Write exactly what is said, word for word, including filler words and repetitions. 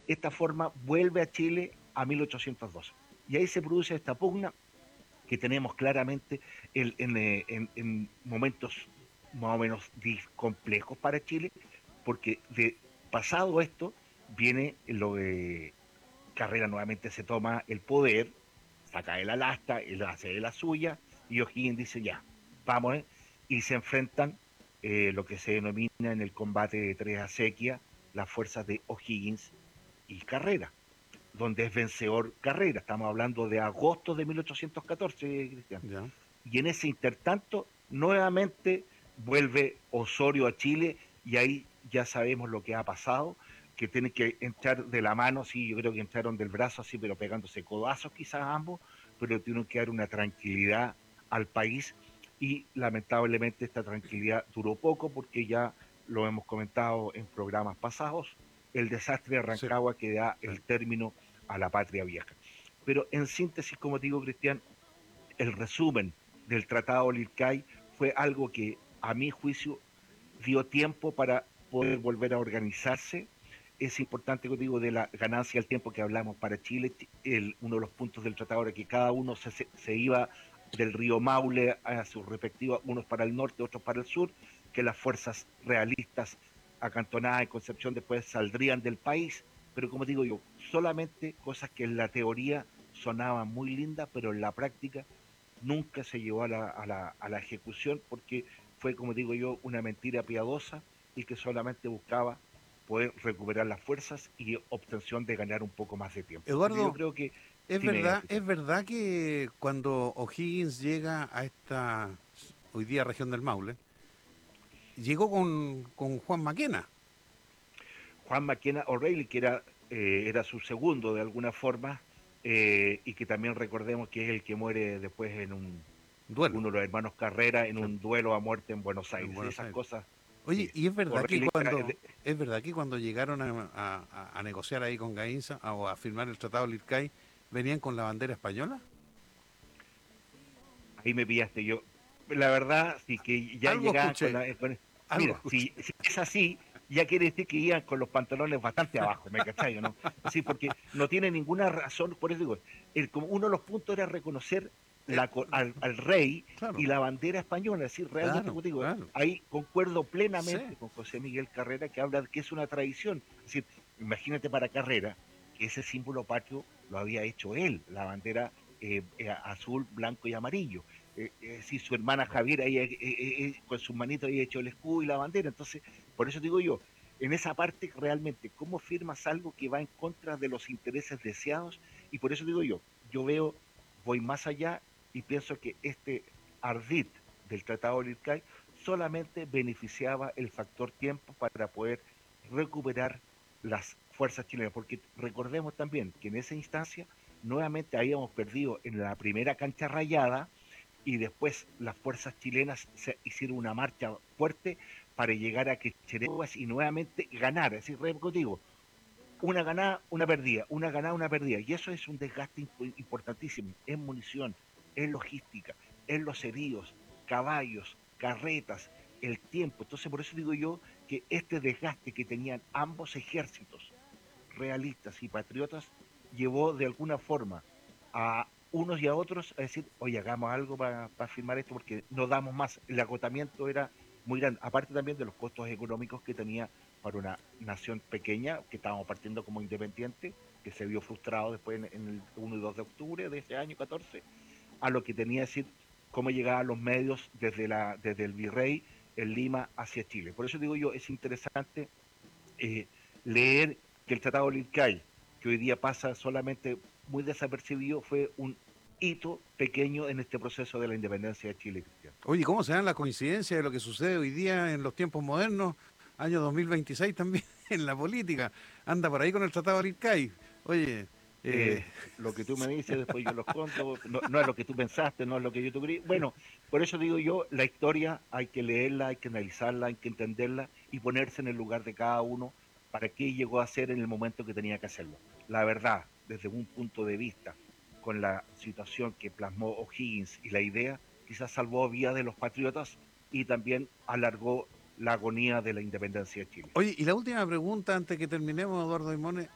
esta forma vuelve a Chile a mil ochocientos doce. Y ahí se produce esta pugna que tenemos claramente en, en, eh, en, en momentos más o menos complejos para Chile, porque de pasado esto viene lo de Carrera nuevamente se toma el poder, saca de la lasta, él hace de la suya, y O'Higgins dice ya, vamos, ¿eh? Y se enfrentan eh, lo que se denomina en el combate de tres acequias, las fuerzas de O'Higgins y Carrera, donde es vencedor Carrera. Estamos hablando de agosto de mil ochocientos catorce, Cristian. Ya. Y en ese intertanto, nuevamente vuelve Osorio a Chile y ahí ya sabemos lo que ha pasado, que tienen que entrar de la mano, sí, yo creo que entraron del brazo así, pero pegándose codazos quizás ambos, pero tienen que dar una tranquilidad al país y lamentablemente esta tranquilidad duró poco porque ya lo hemos comentado en programas pasados, el desastre de Sí, Rancagua que da sí. el término a la patria vieja. Pero en síntesis, como digo, Cristian, el resumen del Tratado Lircay fue algo que, a mi juicio, dio tiempo para poder volver a organizarse. Es importante, como digo, de la ganancia del tiempo que hablamos para Chile. El, uno de los puntos del tratado era que cada uno se, se, se iba del río Maule a sus respectivas, unos para el norte, otros para el sur, que las fuerzas realistas acantonadas en Concepción después saldrían del país. Pero como digo yo, solamente cosas que en la teoría sonaban muy lindas, pero en la práctica nunca se llevó a la, a la, a la ejecución porque fue, como digo yo, una mentira piadosa y que solamente buscaba poder recuperar las fuerzas y obtención de ganar un poco más de tiempo. Pero yo Eduardo, creo que, ¿es dime, verdad, Cristian, es verdad que cuando O'Higgins llega a esta hoy día región del Maule, llegó con, con Juan Maquena? Juan Maquena O'Reilly, que era, eh, era su segundo de alguna forma, eh, y que también recordemos que es el que muere después en un, Duelo, uno de los hermanos Carrera en sí, un duelo a muerte en Buenos en Aires. Buenos Esas Aires. cosas, Oye, sí. ¿y es verdad que O'Reilly era, cuando es verdad que cuando llegaron a, a- a negociar ahí con Gainza a- o a firmar el Tratado Lircay, venían con la bandera española? ahí me pillaste yo. La verdad, sí que ya Algo llegaban con escuché, la... eh, con- algo mira, escuché. si, si es así, ya quiere decir que iban con los pantalones bastante abajo, ¿me cachai? ¿No? Sí, porque no tiene ninguna razón, por eso digo, el, como uno de los puntos era reconocer Eh, la, al, al rey y claro, la bandera española, es decir, realmente, claro, como digo, claro. ahí concuerdo Sí, plenamente con José Miguel Carrera que habla de que es una tradición. Es decir, imagínate para Carrera que ese símbolo patrio lo había hecho él, la bandera eh, eh, azul, blanco y amarillo. Eh, eh, si su hermana Javiera ella, eh, eh, eh, con sus manitos había hecho el escudo y la bandera. Entonces, por eso digo yo, en esa parte realmente, ¿cómo firmas algo que va en contra de los intereses deseados? Y por eso digo yo, yo veo, voy más allá y pienso que este ardid del Tratado de Lircay solamente beneficiaba el factor tiempo para poder recuperar las fuerzas chilenas, porque recordemos también que en esa instancia nuevamente habíamos perdido en la primera cancha rayada y después las fuerzas chilenas se hicieron una marcha fuerte para llegar a Quechereguas y nuevamente ganar. Es decir, digo, una ganada, una perdida, una ganada, una perdida. Y eso es un desgaste imp importantísimo. Es munición, es logística, es los heridos, caballos, carretas, el tiempo. Entonces, por eso digo yo que este desgaste que tenían ambos ejércitos, realistas y patriotas, llevó de alguna forma a unos y a otros a decir, oye, hagamos algo para pa firmar esto porque no damos más. El agotamiento era muy grande, aparte también de los costos económicos que tenía para una nación pequeña, que estábamos partiendo como independiente, que se vio frustrado después en, en el uno y dos de octubre de ese año catorce, a lo que tenía que decir cómo llegaban los medios desde, la, desde el virrey en Lima hacia Chile. Por eso digo yo, es interesante eh, leer que el Tratado de Lircay, que hoy día pasa solamente muy desapercibido, fue un hito pequeño en este proceso de la independencia de Chile, Cristian. oye, ¿cómo se dan las coincidencias de lo que sucede hoy día en los tiempos modernos, año dos mil veintiséis también, en la política? Anda por ahí con el Tratado de Lircay. Oye, eh, Eh, lo que tú me dices, después yo los conto, no, no, es lo que tú pensaste, no es lo que yo te creí. Bueno, por eso digo yo, la historia hay que leerla, hay que analizarla, hay que entenderla y ponerse en el lugar de cada uno para qué llegó a ser en el momento que tenía que hacerlo. La verdad, desde un punto de vista, con la situación que plasmó O'Higgins y la idea, quizás salvó vida de los patriotas y también alargó la agonía de la independencia de Chile. oye, y la última pregunta antes que terminemos, Eduardo Imone,